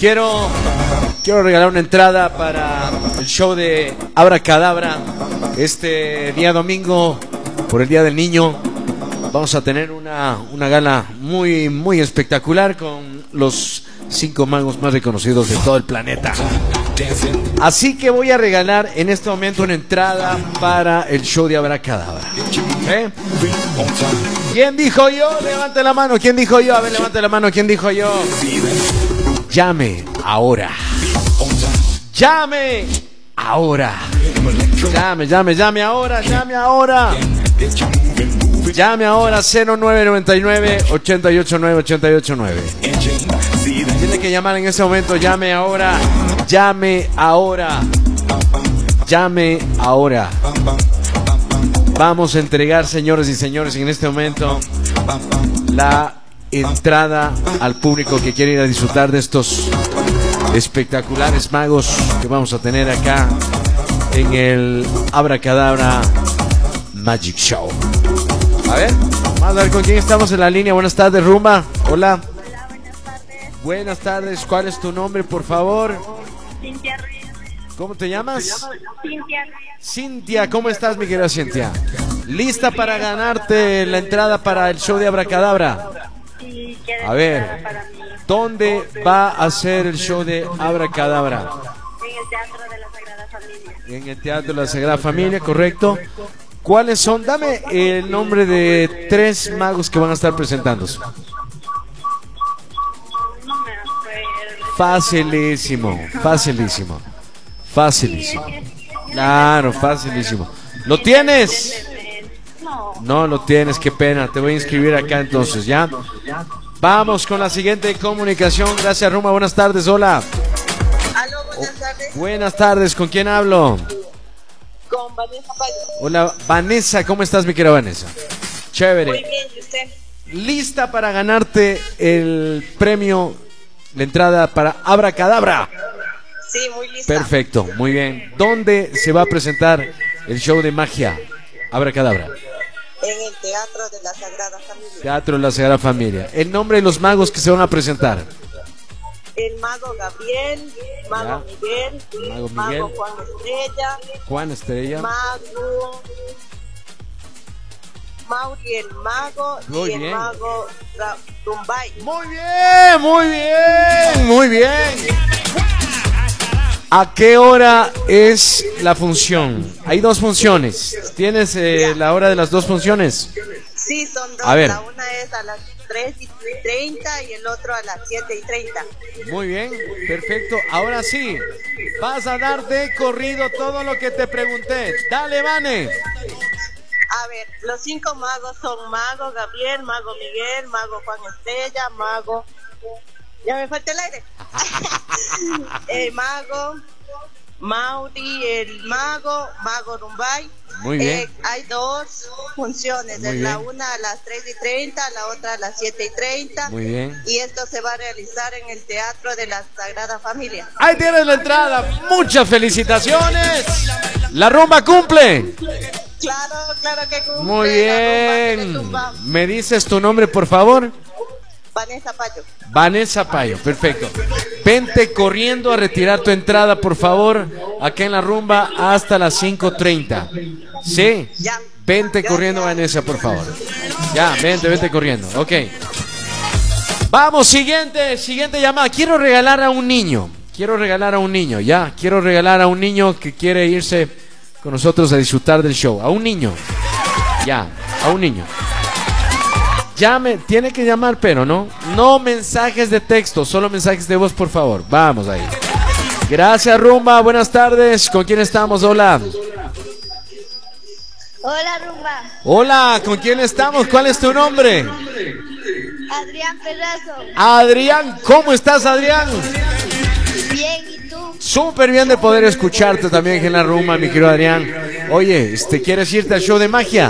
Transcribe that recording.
Quiero regalar una entrada para el show de Abracadabra este día domingo por el Día del Niño. Vamos a tener una gala muy espectacular con los 5 magos más reconocidos de todo el planeta. Así que voy a regalar en este momento una entrada para el show de Abracadabra. ¿Quién dijo yo? Levante la mano. ¿Quién dijo yo? A ver, levante la mano. ¿Quién dijo yo? Llame ahora. Llame ahora. Llame ahora. Llame ahora 0999-889-889. Tiene que llamar en ese momento. Llame ahora. Vamos a entregar, señores y señores, en este momento la entrada al público que quiere ir a disfrutar de estos espectaculares magos que vamos a tener acá en el Abracadabra Magic Show. A ver, vamos a ver con quién estamos en la línea. Buenas tardes, Rumba. Hola. Hola, buenas tardes. Buenas tardes. ¿Cuál es tu nombre, por favor? Cintia Ruiz. ¿Cómo te llamas? Cintia Ruiz. Cintia, ¿cómo estás, mi querida Cintia? ¿Lista para ganarte la entrada para el show de Abracadabra? Sí, quiero A ver, entrada para mí. ¿dónde va a ser el show de Abracadabra? En el Teatro de la Sagrada Familia. En el Teatro de la Sagrada Familia, correcto. ¿Cuáles son? Dame el nombre de 3 magos que van a estar presentándose. No me acuerdo. Facilísimo. Claro, facilísimo. ¿Lo tienes? No. No lo tienes, qué pena. Te voy a inscribir acá entonces, ¿ya? Vamos con la siguiente comunicación. Gracias, Ruma. Buenas tardes, hola. Aló, buenas tardes. Buenas tardes, ¿con quién hablo? Con Vanessa Payo. Hola, Vanessa, ¿cómo estás, mi querida Vanessa? Chévere. Muy bien, ¿y usted? ¿Lista para ganarte el premio, la entrada para Abracadabra? Sí, muy lista. Perfecto, muy bien. ¿Dónde se va a presentar el show de magia Abracadabra? En el Teatro de la Sagrada Familia. Teatro de la Sagrada Familia. El nombre de los magos que se van a presentar. El mago Gabriel, mago Ya. Miguel, Mago Miguel. mago Juan Estrella, Juan Estrella. mago Mauri el mago Muy y el bien. mago Rumbay. Muy bien. ¿A qué hora es la función? Hay 2 funciones. ¿Tienes la hora de las 2 funciones? Sí, son 2. A ver. La una es a las 3:30 y el otro a las 7:30. Muy bien, perfecto. Ahora sí, vas a dar de corrido todo lo que te pregunté. Dale, Vane. A ver, los 5 magos son mago Gabriel, mago Miguel, mago Juan Estrella, mago... Ya me falta el aire. Mago Mauri, el mago Rumbay. Muy bien. Hay 2 funciones, Muy la bien. una a las 3:30, la otra a las 7:30. Muy bien. Y esto se va a realizar en el Teatro de la Sagrada Familia. Ahí tienes la entrada. Muchas felicitaciones. La rumba cumple. Claro que cumple. Muy la rumba bien. de Tumba. ¿Me dices tu nombre, por favor? Vanessa Payo. Vanessa Payo, perfecto. Vente corriendo a retirar tu entrada, por favor, acá en la rumba hasta las 5:30. ¿Sí? Ya. Vente corriendo, Vanessa, por favor. Ya, vente corriendo. Ok. Vamos, siguiente llamada. Quiero regalar a un niño, ya. Quiero regalar a un niño que quiere irse con nosotros a disfrutar del show. A un niño. Ya, a un niño. Llame, tiene que llamar, pero no mensajes de texto, solo mensajes de voz, por favor. Vamos ahí. Gracias, Rumba. Buenas tardes. ¿Con quién estamos? Hola. Hola, Rumba. Hola, ¿con quién estamos? ¿Cuál es tu nombre? Adrián Perrazo. Adrián, ¿cómo estás, Adrián? Bien, ¿y tú? Súper bien de poder escucharte también en la rumba, mi querido Adrián. Oye, ¿quieres irte al show de magia?